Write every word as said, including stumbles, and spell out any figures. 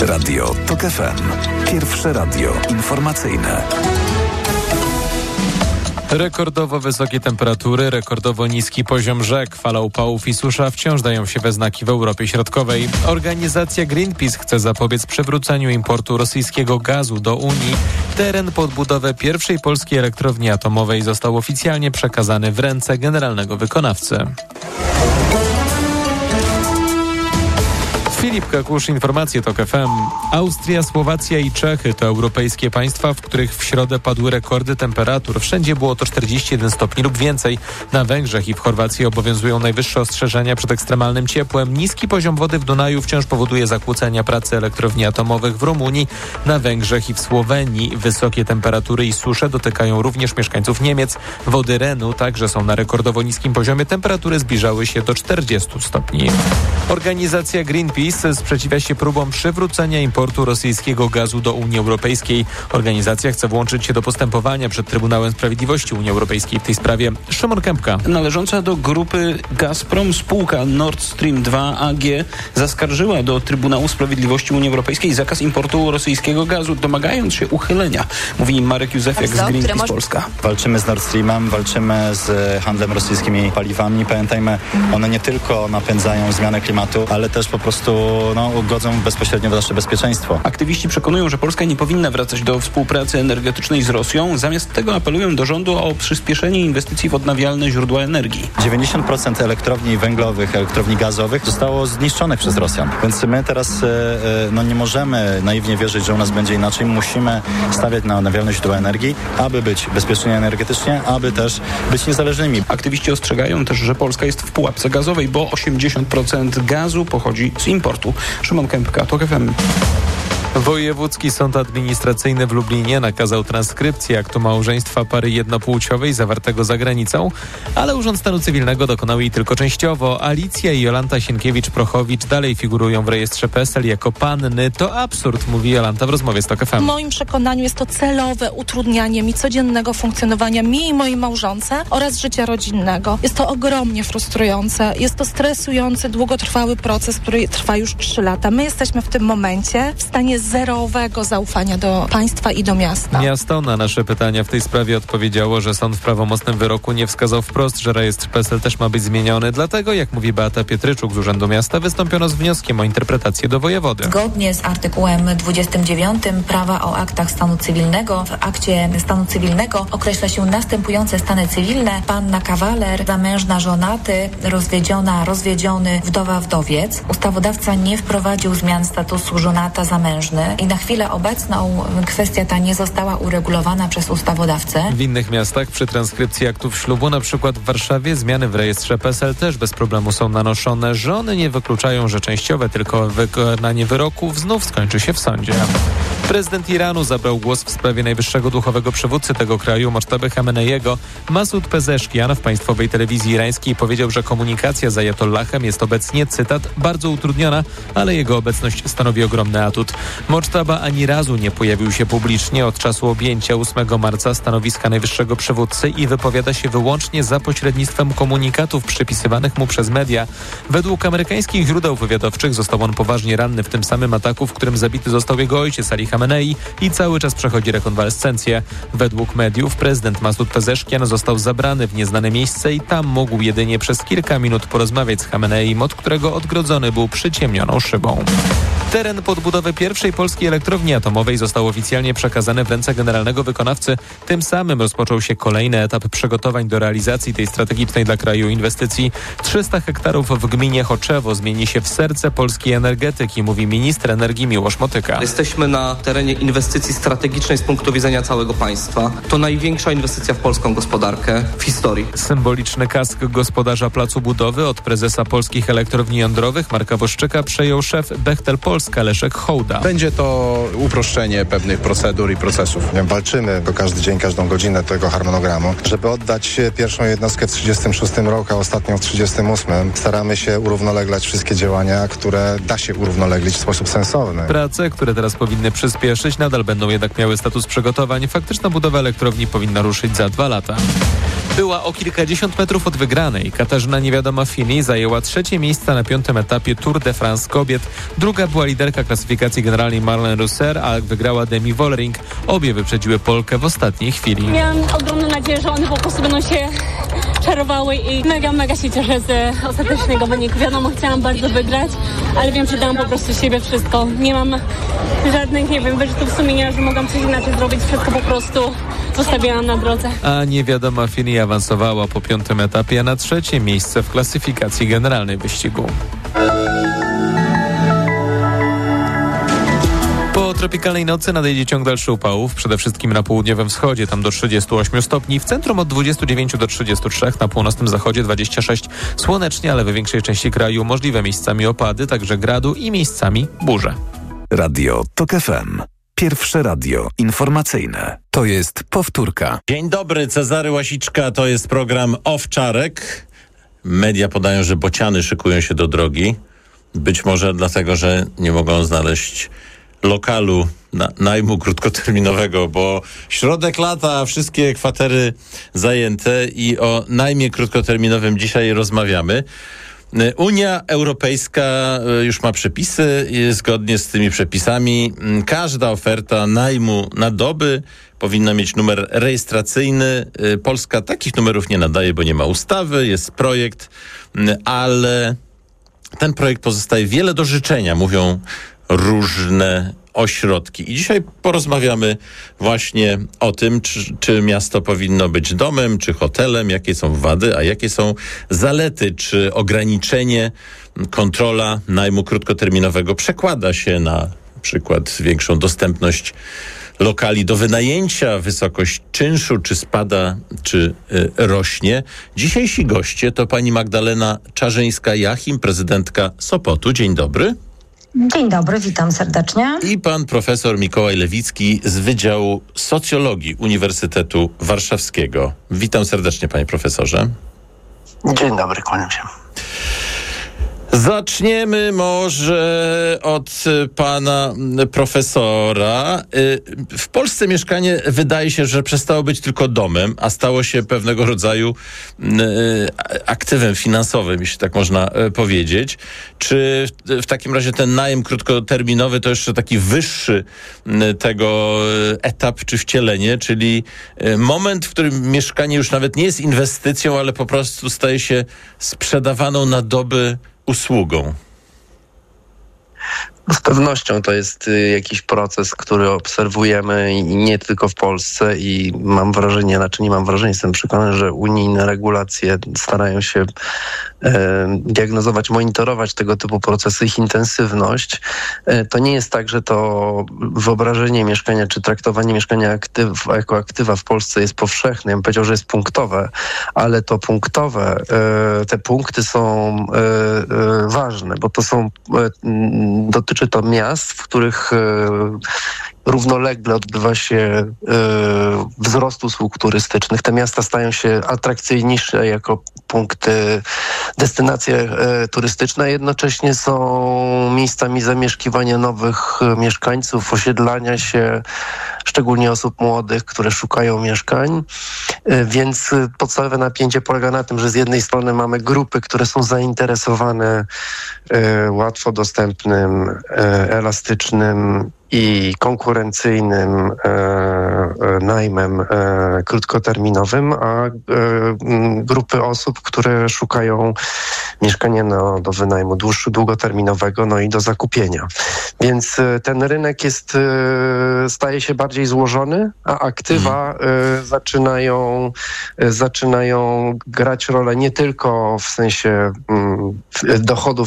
Radio TOK F M. Pierwsze radio informacyjne. Rekordowo wysokie temperatury, rekordowo niski poziom rzek, fala upałów i susza wciąż dają się we znaki w Europie Środkowej. Organizacja Greenpeace chce zapobiec przywróceniu importu rosyjskiego gazu do Unii. Teren pod budowę pierwszej polskiej elektrowni atomowej został oficjalnie przekazany w ręce generalnego wykonawcy. Filip Kakusz, informacje TOK F M. Austria, Słowacja i Czechy to europejskie państwa, w których w środę padły rekordy temperatur. Wszędzie było to czterdzieści jeden stopni lub więcej. Na Węgrzech i w Chorwacji obowiązują najwyższe ostrzeżenia przed ekstremalnym ciepłem. Niski poziom wody w Dunaju wciąż powoduje zakłócenia pracy elektrowni atomowych w Rumunii. Na Węgrzech i w Słowenii wysokie temperatury i susze dotykają również mieszkańców Niemiec. Wody Renu także są na rekordowo niskim poziomie. Temperatury zbliżały się do czterdziestu stopni. Organizacja Greenpeace sprzeciwia się próbom przywrócenia importu rosyjskiego gazu do Unii Europejskiej. Organizacja chce włączyć się do postępowania przed Trybunałem Sprawiedliwości Unii Europejskiej w tej sprawie. Szymon Kępka. Należąca do grupy Gazprom spółka Nord Stream dwa A G zaskarżyła do Trybunału Sprawiedliwości Unii Europejskiej zakaz importu rosyjskiego gazu, domagając się uchylenia, mówi Marek Józefiak z Greenpeace Polska. Walczymy z Nord Streamem, walczymy z handlem rosyjskimi paliwami. Pamiętajmy, one nie tylko napędzają zmianę klimatu, ale też po prostu no, godzą bezpośrednio w nasze bezpieczeństwo. Aktywiści przekonują, że Polska nie powinna wracać do współpracy energetycznej z Rosją. Zamiast tego apelują do rządu o przyspieszenie inwestycji w odnawialne źródła energii. dziewięćdziesiąt procent elektrowni węglowych, elektrowni gazowych zostało zniszczonych przez Rosjan. Więc my teraz no, nie możemy naiwnie wierzyć, że u nas będzie inaczej. Musimy stawiać na odnawialne źródła energii, aby być bezpieczni energetycznie, aby też być niezależnymi. Aktywiści ostrzegają też, że Polska jest w pułapce gazowej, bo osiemdziesiąt procent gazu pochodzi z importu. Szymon Kępka, TOK F M. Wojewódzki Sąd Administracyjny w Lublinie nakazał transkrypcję aktu małżeństwa pary jednopłciowej zawartego za granicą, ale Urząd Stanu Cywilnego dokonał jej tylko częściowo. Alicja i Jolanta Sienkiewicz-Prochowicz dalej figurują w rejestrze P E S E L jako panny. To absurd, mówi Jolanta w rozmowie z TOK F M. W moim przekonaniu jest to celowe utrudnianie mi codziennego funkcjonowania mi i mojej małżonce oraz życia rodzinnego. Jest to ogromnie frustrujące. Jest to stresujący, długotrwały proces, który trwa już trzy lata. My jesteśmy w tym momencie w stanie zerowego zaufania do państwa i do miasta. Miasto na nasze pytania w tej sprawie odpowiedziało, że sąd w prawomocnym wyroku nie wskazał wprost, że rejestr P E S E L też ma być zmieniony. Dlatego, jak mówi Beata Pietryczuk z Urzędu Miasta, wystąpiono z wnioskiem o interpretację do wojewody. Zgodnie z artykułem dwudziestym dziewiątym prawa o aktach stanu cywilnego, w akcie stanu cywilnego określa się następujące stany cywilne: panna, kawaler, zamężna, żonaty, rozwiedziona, rozwiedziony, wdowa, wdowiec. Ustawodawca nie wprowadził zmian statusu żonata, zamężny i na chwilę obecną kwestia ta nie została uregulowana przez ustawodawcę. W innych miastach przy transkrypcji aktów ślubu, na przykład w Warszawie, zmiany w rejestrze P E S E L też bez problemu są nanoszone. Żony nie wykluczają, że częściowe tylko wykonanie wyroków znów skończy się w sądzie. Prezydent Iranu zabrał głos w sprawie najwyższego duchowego przywódcy tego kraju, Mochteby Chameneiego. Masud Pezeszkian w państwowej telewizji irańskiej powiedział, że komunikacja z ajatollahem jest obecnie, cytat, bardzo utrudniona, ale jego obecność stanowi ogromny atut. Mochtaba ani razu nie pojawił się publicznie od czasu objęcia ósmego marca stanowiska najwyższego przywódcy i wypowiada się wyłącznie za pośrednictwem komunikatów przypisywanych mu przez media. Według amerykańskich źródeł wywiadowczych został on poważnie ranny w tym samym ataku, w którym zabity został jego ojciec Ali Khamenei i cały czas przechodzi rekonwalescencję. Według mediów prezydent Masud Pezeszkian został zabrany w nieznane miejsce i tam mógł jedynie przez kilka minut porozmawiać z Khameneim, od którego odgrodzony był przyciemnioną szybą. Teren pod budowę pierwszej polskiej elektrowni atomowej został oficjalnie przekazany w ręce generalnego wykonawcy. Tym samym rozpoczął się kolejny etap przygotowań do realizacji tej strategicznej dla kraju inwestycji. trzysta hektarów w gminie Choczewo zmieni się w serce polskiej energetyki, mówi minister energii Miłosz Motyka. Jesteśmy na terenie inwestycji strategicznej z punktu widzenia całego państwa. To największa inwestycja w polską gospodarkę w historii. Symboliczny kask gospodarza placu budowy od prezesa Polskich Elektrowni Jądrowych Marka Woszczyka przejął szef Bechtel Polska Leszek Hołda. Będzie to uproszczenie pewnych procedur i procesów. Walczymy do każdy dzień, każdą godzinę tego harmonogramu, żeby oddać pierwszą jednostkę w trzydziestym szóstym roku, a ostatnią w trzydziestym ósmym. Staramy się równoleglać wszystkie działania, które da się równoleglić w sposób sensowny. Prace, które teraz powinny przyspieszyć, nadal będą jednak miały status przygotowań. Faktyczna budowa elektrowni powinna ruszyć za dwa lata. Była o kilkadziesiąt metrów od wygranej. Katarzyna Niewiadoma-Fini zajęła trzecie miejsce na piątym etapie Tour de France kobiet. Druga była liderka klasyfikacji generalnej Marlene Reusser, a Wygrała Demi Wollering. Obie wyprzedziły Polkę w ostatniej chwili. Miałam ogromną nadzieję, że one po prostu będą się czarowały i mega, mega się cieszę z ostatecznego wyniku. Wiadomo, chciałam bardzo wygrać, ale wiem, że dałam po prostu siebie wszystko. Nie mam żadnych, nie wiem, wyrzutów sumienia, że mogłam coś inaczej zrobić. Wszystko po prostu zostawiałam na drodze. A Niewiadoma-Fini awansowała po piątym etapie na trzecie miejsce w klasyfikacji generalnej wyścigu. Po tropikalnej nocy nadejdzie ciąg dalszy upałów, przede wszystkim na południowym wschodzie, tam do trzydziestu ośmiu stopni, w centrum od dwudziestu dziewięciu do trzydziestu trzech, na północnym zachodzie dwadzieścia sześć. Słonecznie, ale we większej części kraju możliwe miejscami opady, także gradu i miejscami burze. Radio TOK F M. Pierwsze radio informacyjne. To jest powtórka. Dzień dobry, Cezary Łasiczka, to jest program Owczarek. Media podają, że bociany szykują się do drogi. Być może dlatego, że nie mogą znaleźć lokalu na, najmu krótkoterminowego, bo środek lata, wszystkie kwatery zajęte i o najmie krótkoterminowym dzisiaj rozmawiamy. Unia Europejska już ma przepisy i zgodnie z tymi przepisami każda oferta najmu na doby powinna mieć numer rejestracyjny. Polska takich numerów nie nadaje, bo nie ma ustawy, jest projekt, ale ten projekt pozostaje wiele do życzenia, mówią różne ośrodki. I dzisiaj porozmawiamy właśnie o tym, czy, czy miasto powinno być domem, czy hotelem, jakie są wady, a jakie są zalety, czy ograniczenie, kontrola najmu krótkoterminowego przekłada się na przykład większą dostępność lokali do wynajęcia, wysokość czynszu, czy spada, czy y, rośnie. Dzisiejsi goście to pani Magdalena Czarzyńska-Jachim, prezydentka Sopotu. Dzień dobry. Dzień dobry, witam serdecznie. I pan profesor Mikołaj Lewicki z Wydziału Socjologii Uniwersytetu Warszawskiego. Witam serdecznie, panie profesorze. Dzień dobry, kłaniam się. Zaczniemy może od pana profesora. W Polsce mieszkanie wydaje się, że przestało być tylko domem, a stało się pewnego rodzaju aktywem finansowym, jeśli tak można powiedzieć. Czy w takim razie ten najem krótkoterminowy to jeszcze taki wyższy tego etap czy wcielenie, czyli moment, w którym mieszkanie już nawet nie jest inwestycją, ale po prostu staje się sprzedawaną na doby usługą? Z pewnością to jest jakiś proces, który obserwujemy i nie tylko w Polsce i mam wrażenie, znaczy nie mam wrażenia, jestem przekonany, że unijne regulacje starają się e, diagnozować, monitorować tego typu procesy, ich intensywność. E, to nie jest tak, że to wyobrażenie mieszkania czy traktowanie mieszkania aktyw, jako aktywa w Polsce jest powszechne. Ja bym powiedział, że jest punktowe, ale to punktowe, e, te punkty są e, e, ważne, bo to są e, dotyczy Dotyczy to miast, w których e, równolegle odbywa się e, wzrost usług turystycznych. Te miasta stają się atrakcyjniejsze jako punkty, destynacje e, turystyczne, a jednocześnie są miejscami zamieszkiwania nowych mieszkańców, osiedlania się, szczególnie osób młodych, które szukają mieszkań. E, więc podstawowe napięcie polega na tym, że z jednej strony mamy grupy, które są zainteresowane e, łatwo dostępnym, e, elastycznym i konkurencyjnym e, e, najmem e, krótkoterminowym, a e, grupy osób, które szukają mieszkania no, do wynajmu dłuższy, długoterminowego, no i do zakupienia. Więc e, ten rynek jest, e, staje się bardziej złożony, a aktywa e, zaczynają, e, zaczynają grać rolę nie tylko w sensie m, dochodów